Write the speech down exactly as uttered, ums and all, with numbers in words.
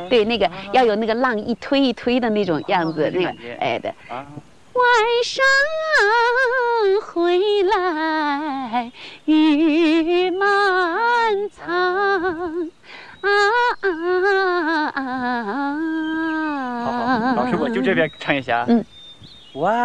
对，那个要有那个浪一推一推的那种样子，那个哎的。晚上回来雨满仓。啊啊啊啊！ 好好，老师我就这边唱一下。 嗯， 晚。